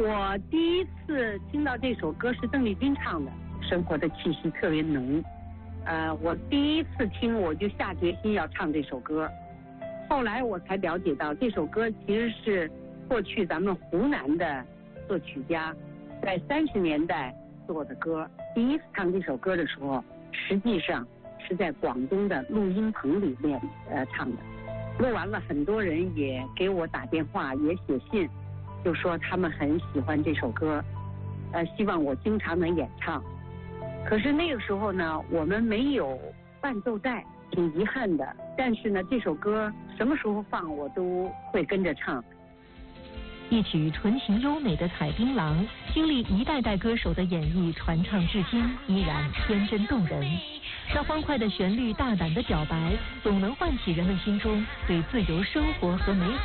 我第一次听到这首歌是邓丽君唱的，生活的气息特别浓。我第一次听我就下决心要唱这首歌，后来我才了解到这首歌其实是过去咱们湖南的作曲家在30年代做的歌。第一次唱这首歌的时候，实际上是在广东的录音棚里面唱的。录完了，很多人也给我打电话，也写信，就说他们很喜欢这首歌，希望我经常能演唱。可是那个时候呢，我们没有伴奏带，挺遗憾的。但是呢，这首歌什么时候放我都会跟着唱。 一曲纯情优美的《采槟榔》，经历一代代歌手的演绎，传唱至今，依然天真动人。那欢快的旋律，大胆的表白，总能唤起人们心中对自由生活和美好